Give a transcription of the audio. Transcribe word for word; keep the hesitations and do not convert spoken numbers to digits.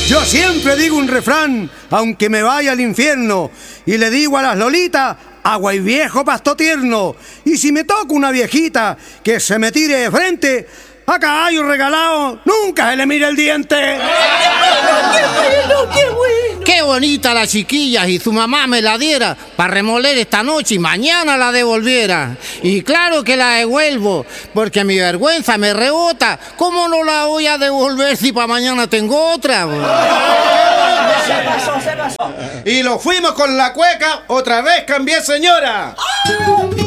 Yo siempre digo un refrán, aunque me vaya al infierno, y le digo a las lolitas, agua y viejo pasto tierno. Y si me toca una viejita que se me tire de frente, a caballo regalado nunca se le mira el diente. ¡Qué bueno, qué bueno! Qué bonita la chiquilla, y su mamá me la diera para remoler esta noche y mañana la devolviera. Y claro que la devuelvo, porque mi vergüenza me rebota. ¿Cómo no la voy a devolver si para mañana tengo otra? Se pasó, se pasó. Y lo fuimos con la cueca, otra vez cambié, señora.